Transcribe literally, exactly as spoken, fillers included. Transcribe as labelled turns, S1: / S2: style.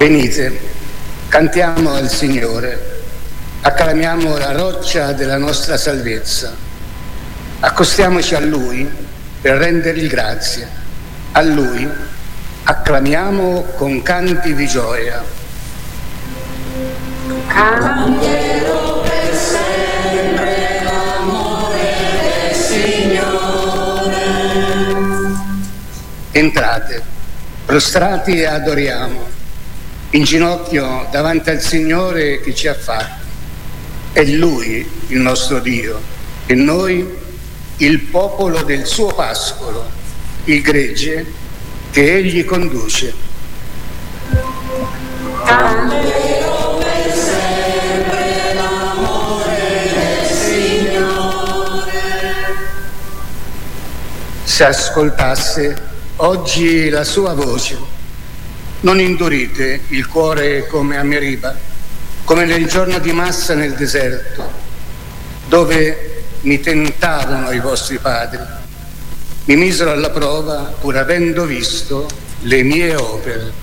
S1: Venite, cantiamo al Signore, acclamiamo la roccia della nostra salvezza, accostiamoci a Lui per rendergli grazie, a Lui acclamiamo con canti di gioia.
S2: Cambierò per sempre l'amore del Signore.
S1: Entrate, prostrati e adoriamo, in ginocchio davanti al Signore che ci ha fatti. È Lui il nostro Dio e noi il popolo del suo pascolo, il gregge che Egli conduce.
S2: Canterò per sempre l'amore del Signore.
S1: Se ascoltasse oggi la sua voce, non indurite il cuore come a Meriba, come nel giorno di Massa nel deserto, dove mi tentavano i vostri padri, mi misero alla prova pur avendo visto le mie opere.